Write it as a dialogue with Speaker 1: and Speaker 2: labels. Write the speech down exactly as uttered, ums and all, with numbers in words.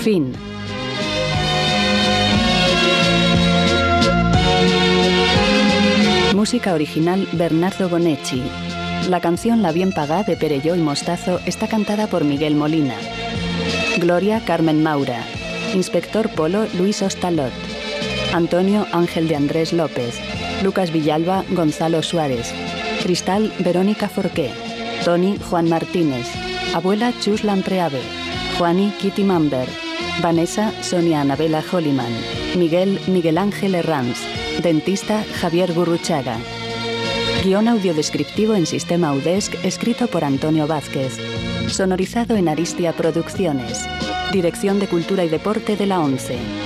Speaker 1: Fin. Música original Bernardo Bonecci. La canción La bien pagá de Perelló y Mostazo está cantada por Miguel Molina. Gloria Carmen Maura. Inspector Polo Luis Ostalot. Antonio Ángel de Andrés López. Lucas Villalba Gonzalo Suárez. Cristal Verónica Forqué. Tony Juan Martínez. Abuela Chus Lampreave. Juani Kitty Mamber. Vanessa Sonia Anabela Holliman. Miguel Miguel Ángel Herranz. Dentista Javier Gurruchaga. Guión audiodescriptivo en sistema Udesc escrito por Antonio Vázquez. Sonorizado en Aristia Producciones. Dirección de Cultura y Deporte de la ONCE.